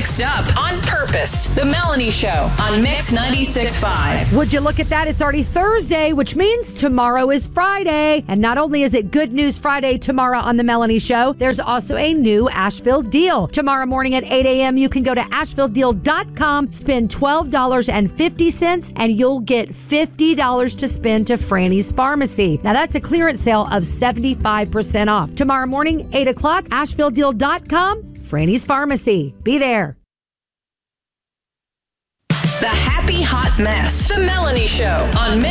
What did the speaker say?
mixed up on purpose. The Melanie Show on Mix 96.5. Would you look at that? It's already Thursday, which means tomorrow is Friday. And not only is it Good News Friday tomorrow on The Melanie Show, there's also a new Asheville deal. Tomorrow morning at 8 a.m., you can go to AshevilleDeal.com, spend $12.50, and you'll get $50 to spend to Franny's Pharmacy. Now, that's a clearance sale of 75% off. Tomorrow morning, 8 o'clock, AshevilleDeal.com, Franny's Pharmacy. Be there. The Happy Hot Mess. The Melanie Show on Mix